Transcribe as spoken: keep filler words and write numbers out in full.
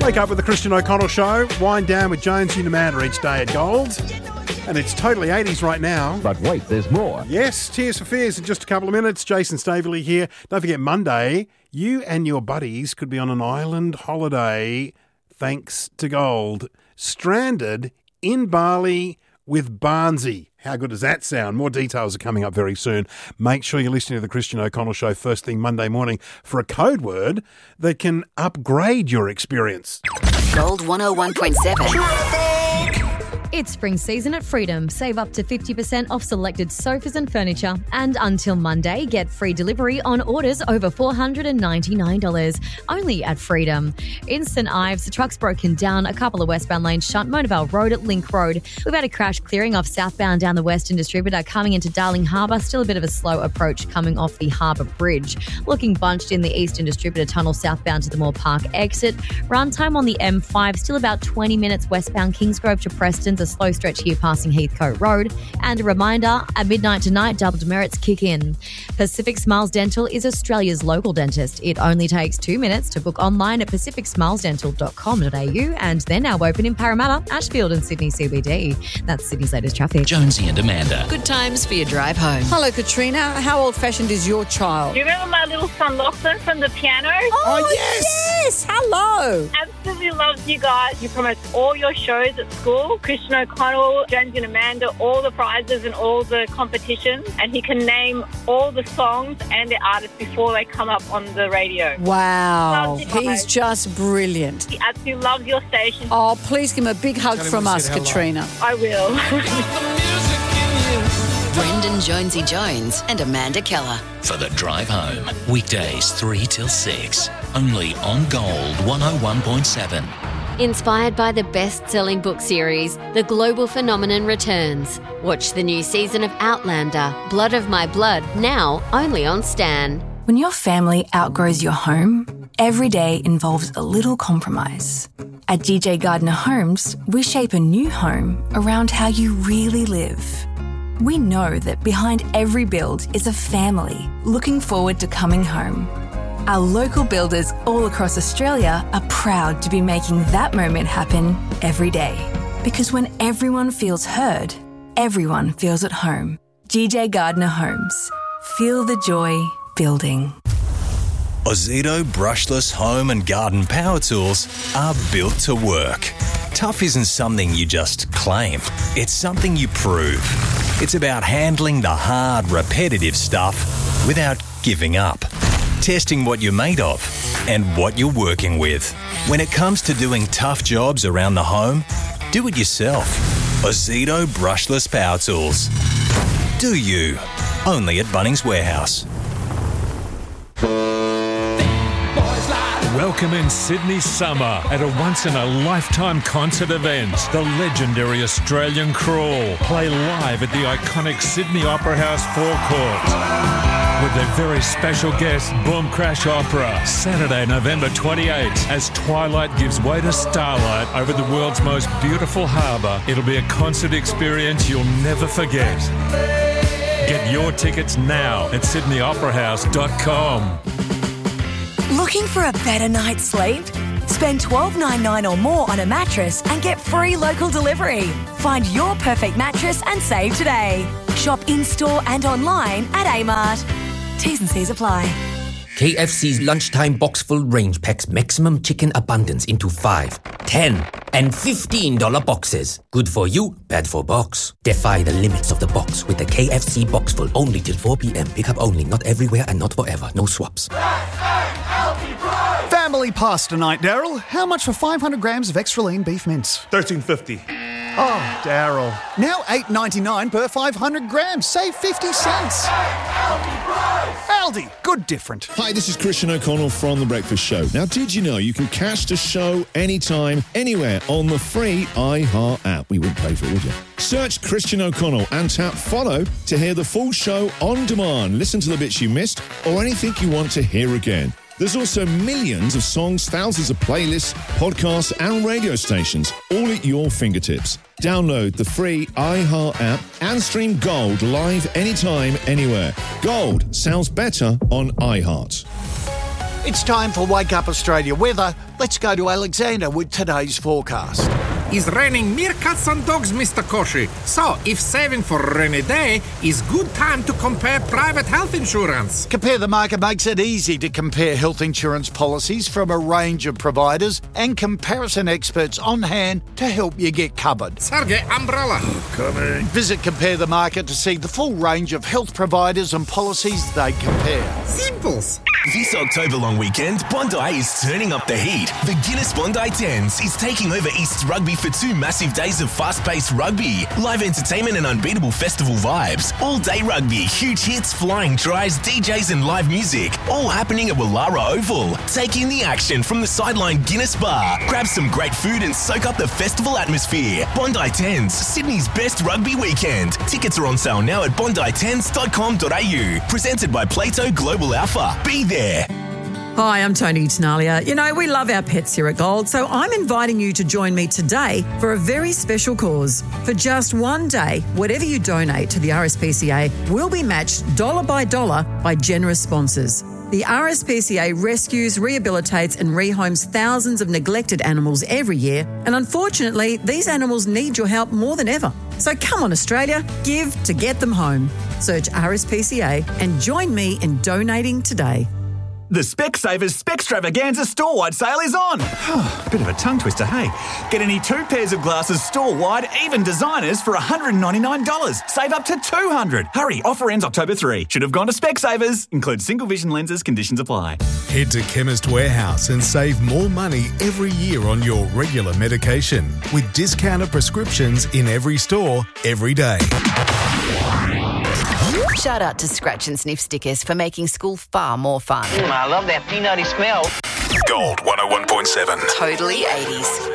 Wake up with the Christian O'Connell Show. Wind down with Jonesy and Amanda each day at Gold. And it's totally eighties right now. But wait, there's more. Yes, Tears for Fears in just a couple of minutes. Jason Staveley here. Don't forget, Monday, you and your buddies could be on an island holiday thanks to Gold. Stranded in Bali with Barnsey. How good does that sound? More details are coming up very soon. Make sure you're listening to the Christian O'Connell Show first thing Monday morning for a code word that can upgrade your experience. Gold one oh one point seven. It's spring season at Freedom. Save up to fifty percent off selected sofas and furniture. And until Monday, get free delivery on orders over four hundred ninety-nine dollars. Only at Freedom. In St Ives, the truck's broken down. A couple of westbound lanes shut. Monavale Road at Link Road. We've had a crash clearing off southbound down the Western Distributor coming into Darling Harbour. Still a bit of a slow approach coming off the Harbour Bridge. Looking bunched in the Eastern Distributor Tunnel southbound to the Moore Park exit. Run time on the M five, still about twenty minutes westbound Kingsgrove to Preston. A slow stretch here passing Heathcote Road. And a reminder, at midnight tonight, double demerits kick in. Pacific Smiles Dental is Australia's local dentist. It only takes two minutes to book online at pacific smiles dental dot com dot a u, and they're now open in Parramatta, Ashfield and Sydney C B D. That's Sydney's latest traffic. Jonesy and Amanda. Good times for your drive home. Hello, Katrina. How old-fashioned is your child? Do you remember my little son Lachlan from the piano? Oh, Oh, yes! yes! Hello! Absolutely loves you guys. He promotes all your shows at school. Christian O'Connell, Jonesy and Amanda, all the prizes and all the competitions. And he can name all the songs and the artists before they come up on the radio. Wow. Loves you He's guys. just brilliant. He absolutely loves your station. Oh, please give him a big hug Tell him from we us, said hello. Katrina. I will. Brendan Jonesy Jones and Amanda Keller. For the drive home. Weekdays three till six. Only on Gold one oh one point seven. Inspired by the best-selling book series, The Global Phenomenon returns. Watch the new season of Outlander, Blood of My Blood, now only on Stan. When your family outgrows your home, every day involves a little compromise. At G J Gardner Homes, we shape a new home around how you really live. We know that behind every build is a family looking forward to coming home. Our local builders all across Australia are proud to be making that moment happen every day. Because when everyone feels heard, everyone feels at home. G J Gardner Homes. Feel the joy building. Ozito brushless home and garden power tools are built to work. Tough isn't something you just claim. It's something you prove. It's about handling the hard, repetitive stuff without giving up. Testing what you're made of and what you're working with. When it comes to doing tough jobs around the home, do it yourself. Ozito brushless power tools. Do you? Only at Bunnings Warehouse. Welcome in Sydney summer at a once-in-a-lifetime concert event. The legendary Australian Crawl play live at the iconic Sydney Opera House forecourt with their very special guest, Boom Crash Opera, Saturday, November twenty-eighth, as twilight gives way to starlight over the world's most beautiful harbour. It'll be a concert experience you'll never forget. Get your tickets now at sydney opera house dot com. Looking for a better night's sleep? Spend twelve dollars ninety-nine or more on a mattress and get free local delivery. Find your perfect mattress and save today. Shop in-store and online at Amart. T's and C's apply. K F C's lunchtime box-full range packs maximum chicken abundance into five, ten, and fifteen dollar boxes. Good for you, bad for box. Defy the limits of the box with the K F C box-full only till four p.m. Pickup only, not everywhere and not forever. No swaps. Family pasta night, Daryl. How much for five hundred grams of extra lean beef mince? thirteen fifty. Oh, Daryl. Now eight ninety-nine per five hundred grams. Save fifty cents. Aldi, good different. Hi, this is Christian O'Connell from The Breakfast Show. Now, did you know you can catch the show anytime, anywhere on the free iHeart app? We wouldn't pay for it, would you? Search Christian O'Connell and tap follow to hear the full show on demand. Listen to the bits you missed or anything you want to hear again. There's also millions of songs, thousands of playlists, podcasts, and radio stations, all at your fingertips. Download the free iHeart app and stream Gold live anytime, anywhere. Gold sounds better on iHeart. It's time for Wake Up Australia weather. Let's go to Alexander with today's forecast. It's raining meerkats and dogs, Mister Koshi. So, if saving for a rainy day is good time to compare private health insurance. Compare the Market makes it easy to compare health insurance policies from a range of providers and comparison experts on hand to help you get covered. Sergey, umbrella. Coming. Visit Compare the Market to see the full range of health providers and policies they compare. Simples. This October long weekend, Bondi is turning up the heat. The Guinness Bondi Tens is taking over East's Rugby for two massive days of fast-paced rugby, live entertainment and unbeatable festival vibes. All-day rugby, huge hits, flying tries, D Js and live music, all happening at Wallara Oval. Take in the action from the sideline Guinness Bar. Grab some great food and soak up the festival atmosphere. Bondi Tens, Sydney's best rugby weekend. Tickets are on sale now at bondi tens dot com dot a u. Presented by Plato Global Alpha. Be there. Hi, I'm Tony Tenalia. You know, we love our pets here at Gold, so I'm inviting you to join me today for a very special cause. For just one day, whatever you donate to the R S P C A will be matched dollar by dollar by generous sponsors. The R S P C A rescues, rehabilitates and rehomes thousands of neglected animals every year, and unfortunately, these animals need your help more than ever. So come on, Australia, give to get them home. Search R S P C A and join me in donating today. The Specsavers Specstravaganza store-wide sale is on. Bit of a tongue twister, hey? Get any two pairs of glasses store-wide, even designers, for one hundred ninety-nine dollars. Save up to two hundred dollars. Hurry, offer ends October third. Should have gone to Specsavers. Includes single vision lenses, conditions apply. Head to Chemist Warehouse and save more money every year on your regular medication with discounted prescriptions in every store, every day. Shout out to Scratch and Sniff stickers for making school far more fun. Mm, I love that peanutty smell. Gold one oh one point seven. Totally eighties.